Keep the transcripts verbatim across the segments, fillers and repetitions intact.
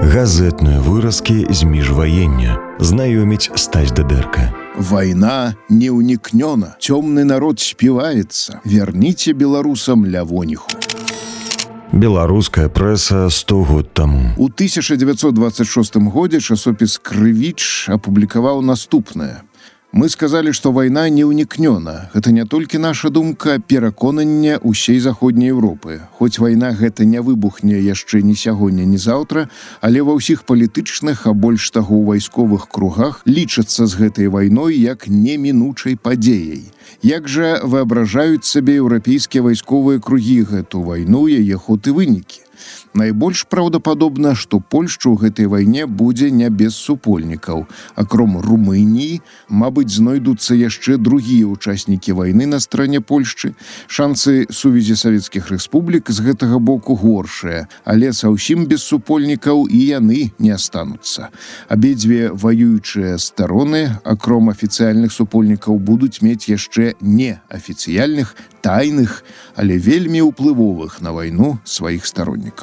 Газетные выразки з міжваення. Знайомить Стась Дедерка. Война не уникнена, темный народ спевается. Верните белорусам лявониху. Беларуская прэса сто год таму. У тысяча девятьсот двадцать шостым годзе часопіс «Крывіч» апублікаваў наступнае. Мы сказали, что война не уникнена. Это не только наша думка, пераконанне усей заходняй Европы. Хоть война гэта не выбухне яшчэ ні сягоння, ні заўтра, але ва ўсіх палітычных, а больш таго ў вайсковых кругах лічацца з гэтай вайной як немінучай падзеяй. Як жа воображаюць сабе еўрапейскія вайсковыя кругі гэту вайну, яе ход і вынікі? Найбольш праўдападобна, што Польшча ў гэтай вайне будзе не без супольнікаў. Акром Румыніі, мабыць, знойдуцца яшчэ другія ўчастнікі вайны на стороне Польшчы. Шансы сувязі савецкіх рэспублік з гэтага боку горшыя, але заўсім без супольнікаў і яны не астануцца. Абедзве ваюючыя староны, акром афіцыяльных супольнікаў, будуць мець яшчэ неафіцыяльных, тайных, але вельмі ўплывовых на вайну сваіх староннікаў.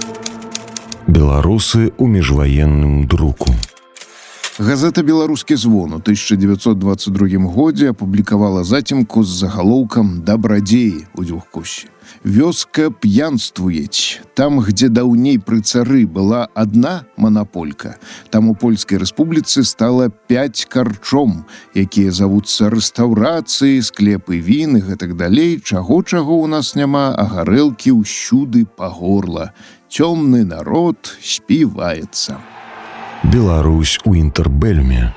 Беларусы ў міжваенным друку. Газета «Беларускі звон» у тысяча девятьсот двадцать другім годзе апублікавала зацемку з загалоўкам «Дабрадзеі» у двухкусці. Вёска п'янствуець. Там, где даўней пры цары была одна манаполька, там у Польскай рэспубліцы стала пять карчом, якія завуцца рэстаўрацыі, склепы він і гэтак далей. Чаго-чаго ў нас няма, а гарэлкі ўсюды па горла. Цёмны народ співаецца. Беларусь у інтэрбэлюме.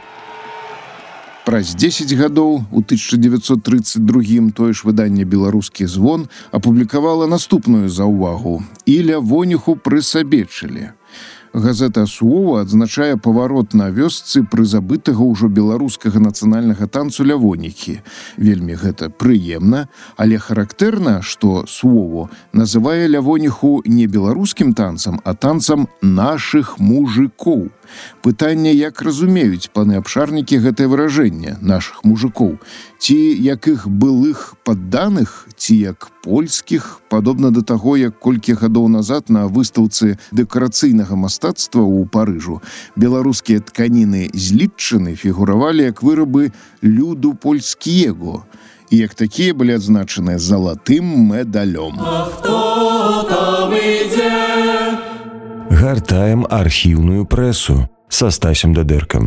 Праз дзесяць гадоў, у тысяча девятьсот тридцать другім, тое ж выданне «Беларускі звон» апублікавала наступную заўвагу. І лявониху прысабечылі. Газета «Суова» адзначае паварот на вёсцы прызабытага ўжо беларускага нацыянальнага танцу лявоніхі. Вельмі гэта прыемна, але характэрна, што «Суово» называе лявоніху не беларускім танцам, а танцам нашых мужикоў. Пытанне, як разумеюць паны-абшарнікі гэтае выражэнне «нашых мужикоў». Ці як іх былых падданых, ці як польскіх, падобна да таго, як колькі гадоў назад на выстаўцы дэкарацыйнага мастацтва ў Парыжу беларускія тканіны з Літчыны фігуравалі як вырабы люду польскіего, і як такія былі адзначаныя залатым медалём. А хто там ідзе? Гартаем архіўную прэсу са Стасем Дедеркам.